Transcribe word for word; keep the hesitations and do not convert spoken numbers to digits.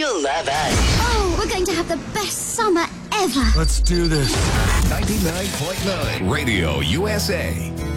You'll love us. Oh, we're going to have the best summer ever. Let's do this. ninety-nine point nine Radio U S A.